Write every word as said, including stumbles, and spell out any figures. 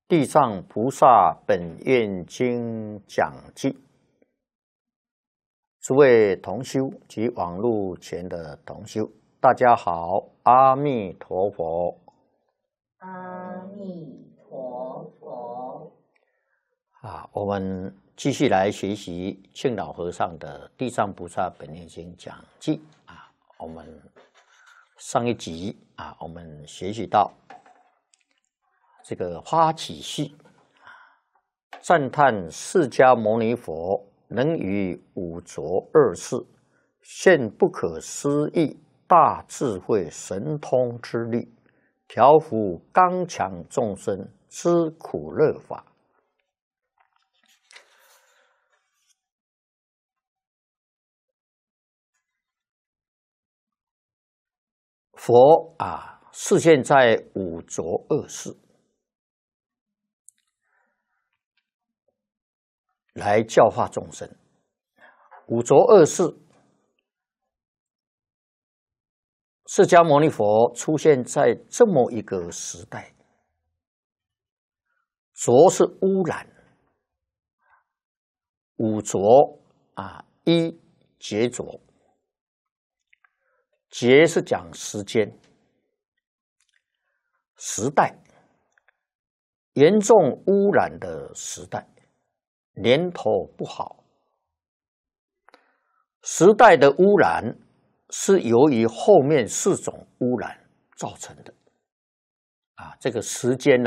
地藏菩萨本愿经讲记，诸位同修及网络前的同修，大家好，阿弥陀佛。 阿弥陀佛。 啊，我们继续来学习庆老和尚的《地藏菩萨本愿经讲记》啊。我们上一集啊，我们学习到这个发起序，赞叹释迦牟尼佛能于五浊恶世现不可思议大智慧神通之力，调伏刚强众生之苦乐法。佛啊，示现在五浊恶世，来教化众生。五浊恶世，释迦牟尼佛出现在这么一个时代。浊是污染，五浊啊，一劫浊，劫是讲时间、时代，严重污染的时代，年头不好。时代的污染是由于后面四种污染造成的啊。这个时间呢，